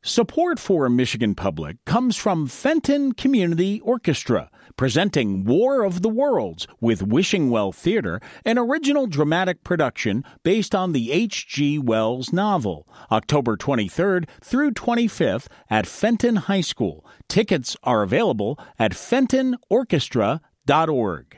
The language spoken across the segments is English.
Support for Michigan Public comes from Fenton Community Orchestra, presenting War of the Worlds with Wishing Well Theater, an original dramatic production based on the H.G. Wells novel, October 23rd through 25th at Fenton High School. Tickets are available at fentonorchestra.org.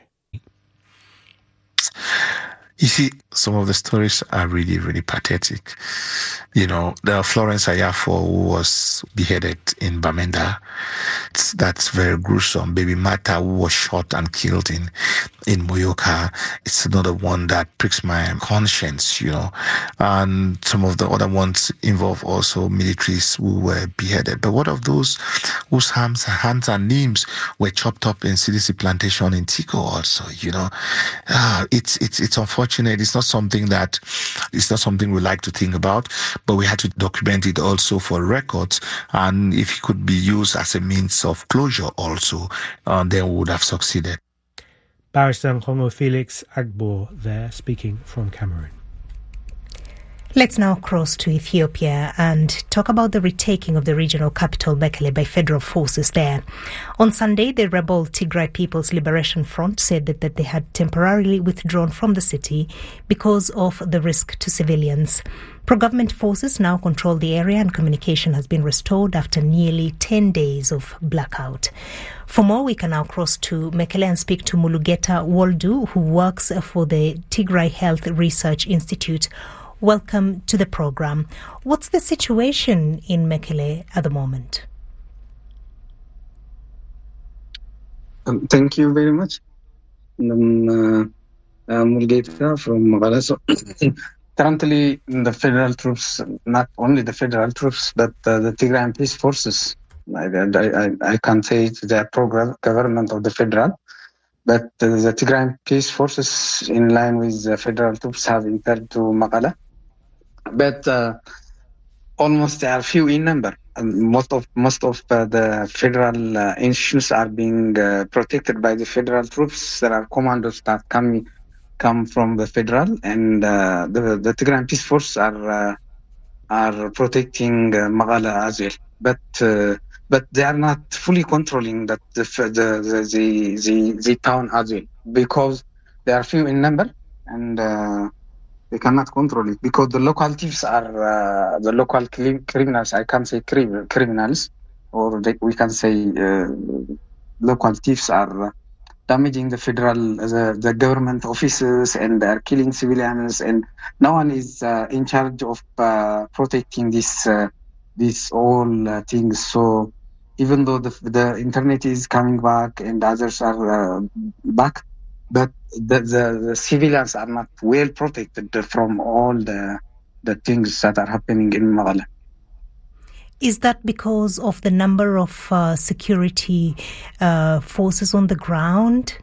You see, some of the stories are really, really pathetic. You know, the Florence Ayafo who was beheaded in Bamenda, that's very gruesome. Baby Mata who was shot and killed in Moyoka, it's another one that pricks my conscience, you know. And some of the other ones involve also militaries who were beheaded. But what of those whose hands and limbs were chopped up in CDC plantation in Tico also, you know? It's unfortunate. It's not something we like to think about, but we had to document it also for records, and if it could be used as a means of closure also, then we would have succeeded. Barrister Nkongo Felix Agbo there, speaking from Cameroon. Let's now cross to Ethiopia and talk about the retaking of the regional capital Mekele by federal forces there. On Sunday, the rebel Tigray People's Liberation Front said that they had temporarily withdrawn from the city because of the risk to civilians. Pro-government forces now control the area and communication has been restored after nearly 10 days of blackout. For more, we can now cross to Mekele and speak to Mulugeta Woldu, who works for the Tigray Health Research Institute. Welcome to the program. What's the situation in Mekele at the moment? Thank you very much. I'm Mulugeta from Magala. Currently, the federal troops, not only the federal troops, but the Tigrayan Peace Forces, I can't say it's the government of the federal, but the Tigrayan Peace Forces, in line with the federal troops, have entered to Magala. But almost there are few in number. Most of the federal institutions are being protected by the federal troops. There are commandos that come from the federal, and the Tigrayan Peace Force are protecting Magala as well. But they are not fully controlling that the town as well, because they are few in number, and they cannot control it because the local thieves are the local criminals. I can't say criminals, or we can say local thieves are damaging the federal, the government offices, and they are killing civilians. And no one is in charge of protecting these all things. So even though the internet is coming back and others are back, but the civilians are not well protected from all the things that are happening in Magala. Is that because of the number of security forces on the ground?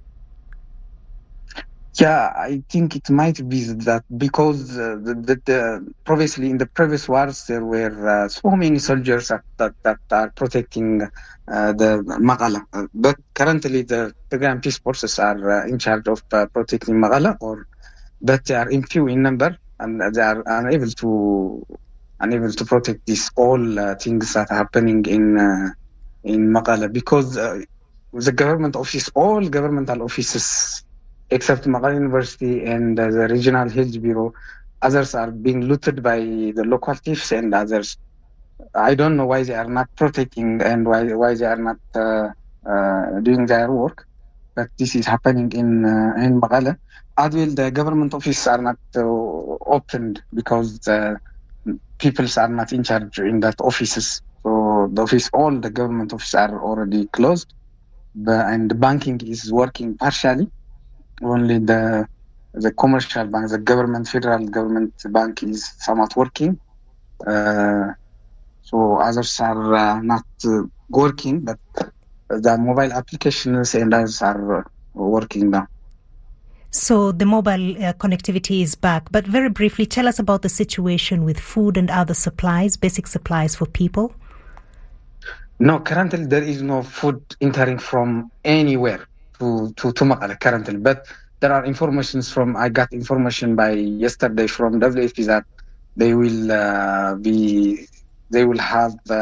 Yeah, I think it might be that because previously in the previous wars there were so many soldiers that are protecting the Magala. But currently the Tigrayan Peace Forces are in charge of protecting Magala, but they are few in number, and they are unable to protect these all things that are happening in Magala, because the government office, all governmental offices except Magala University and the Regional Health Bureau, others are being looted by the local thieves and others. I don't know why they are not protecting and why they are not doing their work, but this is happening in Magala. As well, the government offices are not opened because the people are not in charge in that offices. So all the government offices are already closed, and the banking is working partially. Only the commercial bank, the federal government bank is somewhat working. So others are not working, but the mobile applications and others are working now. So the mobile connectivity is back. But very briefly, tell us about the situation with food and other supplies, basic supplies for people. No, currently there is no food entering from anywhere to Magala currently. But there are I got information by yesterday from WFP that they will have